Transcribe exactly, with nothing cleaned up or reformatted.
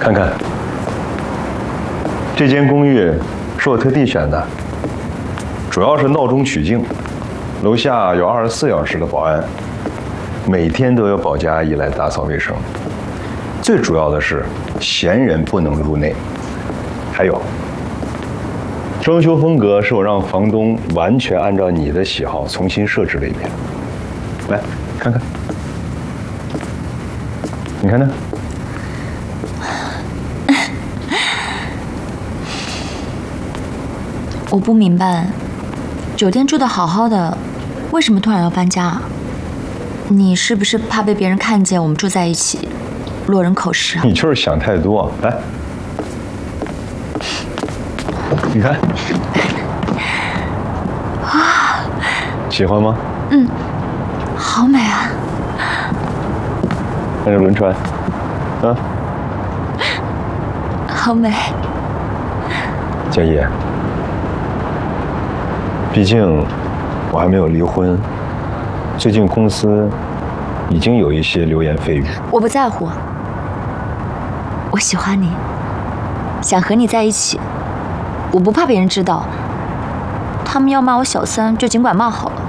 看看，这间公寓是我特地选的，主要是闹中取静，楼下有二十四小时的保安，每天都有保洁阿姨来打扫卫生。最主要的是，闲人不能入内。还有，装修风格是我让房东完全按照你的喜好重新设置了一遍。来看看，你看呢？ 我不明白，酒店住得好好的，为什么突然要搬家啊？你是不是怕被别人看见我们住在一起，落人口实啊？ 你就是想太多。来，你看， 啊， 喜欢吗？ 嗯，好美啊！ 看这轮船，啊， 好美。 佳怡，毕竟我还没有离婚，最近公司已经有一些流言蜚语。 我不在乎，我喜欢你，想和你在一起，我不怕别人知道。他们要骂我小三，就尽管骂好了。